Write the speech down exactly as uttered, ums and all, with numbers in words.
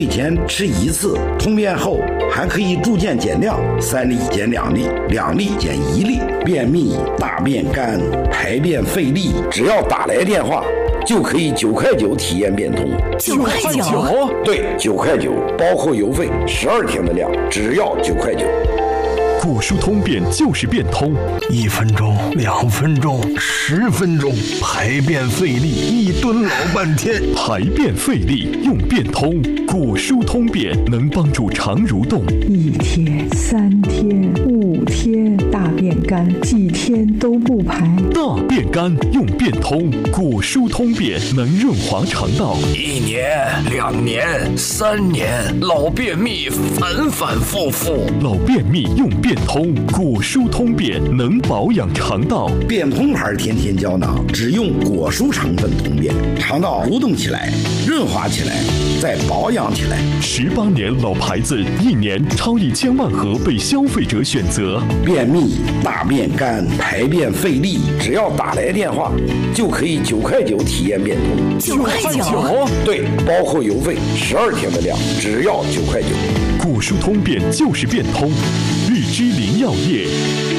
每天吃一次，通便后还可以逐渐减量，三粒减两粒，两粒减一粒。便秘、大便干、排便费力，只要打来电话，就可以九块九体验变通。 九块九？ 对，九块九，包括邮费，十二天的量，只要九块九。 果蔬通便就是变通， 一分钟、两分钟、十分钟，排便费力，一蹲老半天。 排便费力用变通，果蔬通便能帮助肠蠕动。 一天、三天、五天，大便干，几天都不排。 大便干用变通，果蔬通便能润滑肠道。 一年、两年、三年，老便秘反反复复。 老便秘用变通，果蔬通便能保养肠道。 变通牌天天胶囊只用果蔬成分通便，肠道蠕动起来，润滑起来，再保养起来。 十八年老牌子，一年超一千万盒被消费者选择。 便秘、大便干、排便费力，只要打来电话，就可以九块九体验变通。 九块九？ 对，包括邮费，十二天的量，只要九块九。 果蔬通便就是变通，日之林药业。